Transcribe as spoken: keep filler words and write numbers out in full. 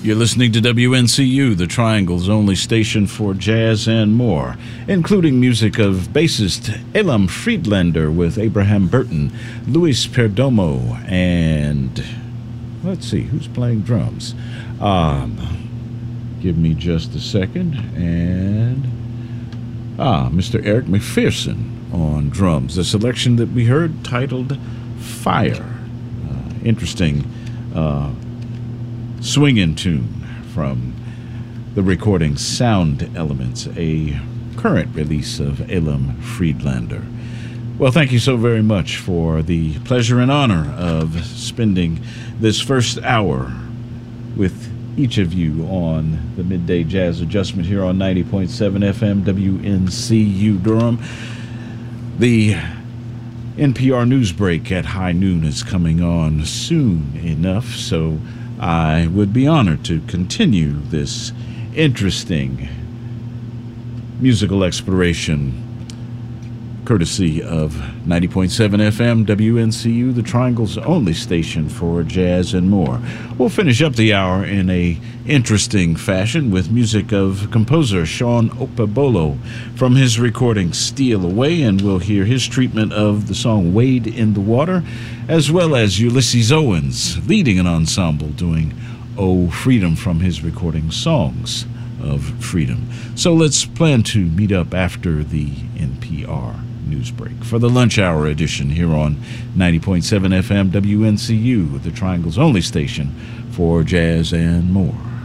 You're listening to W N C U, the Triangle's only station for jazz and more, including music of bassist Elam Friedlander with Abraham Burton, Luis Perdomo, and let's see, who's playing drums? Um, give me just a second, and ah, Mister Eric McPherson on drums. The selection that we heard titled Fire. Uh, interesting uh, swinging tune from the recording Sound Elements, a current release of Elam Friedlander. Well, thank you so very much for the pleasure and honor of spending this first hour with each of you on the Midday Jazz Adjustment here on ninety point seven F M W N C U Durham. The N P R news break at high noon is coming on soon enough, so I would be honored to continue this interesting musical exploration courtesy of ninety point seven F M W N C U, the Triangle's only station for jazz and more. We'll finish up the hour in a interesting fashion with music of composer Sean Okpebholo from his recording Steal Away, and we'll hear his treatment of the song Wade in the Water, as well as Ulysses Owens leading an ensemble doing Oh Freedom from his recording Songs of Freedom. So let's plan to meet up after the N P R news break for the lunch hour edition here on ninety point seven F M W N C U, the Triangle's only station for jazz and more.